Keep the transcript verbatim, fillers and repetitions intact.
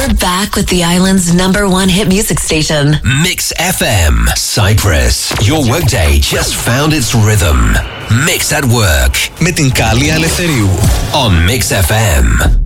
We're back with the island's number one hit music station. Mix F M, Cyprus. Your workday just found its rhythm. Mix at Work. Με την Κάλλη Αλευθερίου. On Mix F M.